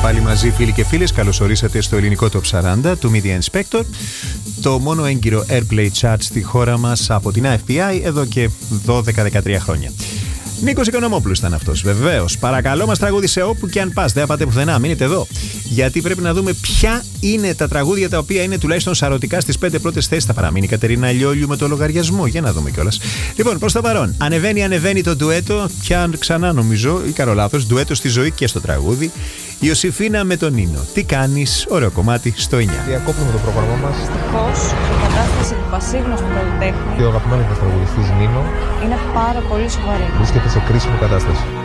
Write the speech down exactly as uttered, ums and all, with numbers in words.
πάλι μαζί, φίλοι και φίλες. Καλώς ορίσατε στο ελληνικό Top σαράντα του Media Inspector. Το μόνο έγκυρο Airplay Chart στη χώρα μας από την F P I εδώ και δώδεκα δεκατρία χρόνια. Νίκος Οικονομόπουλος ήταν αυτός, βεβαίως. Παρακαλώ μας τραγούδισε όπου και αν πας. Δεν πάτε πουθενά, μείνετε εδώ. Γιατί πρέπει να δούμε ποια είναι τα τραγούδια τα οποία είναι τουλάχιστον σαρωτικά στις πέντε πρώτες θέσεις. Θα παραμείνει η Κατερίνα Λιόλιου με το λογαριασμό. Για να δούμε κιόλας. Λοιπόν, προς το παρόν, ανεβαίνει, ανεβαίνει το ντουέτο. Πια ξανά νομίζω, ή κάνω λάθος, ντουέτο στη ζωή και στο τραγούδι. Η Ιωσήφινα με τον Νίνο. Τι κάνεις, ωραίο κομμάτι στο εννιά. Διακόπτουμε το πρόγραμμά μας. Δυστυχώς, η κατάσταση του πασίγνωστου καλλιτέχνη Και ο αγαπημένος μας τραγουδιστής Νίνο είναι πάρα πολύ σοβαρή. βρίσκεται σε κρίσιμη κατάσταση.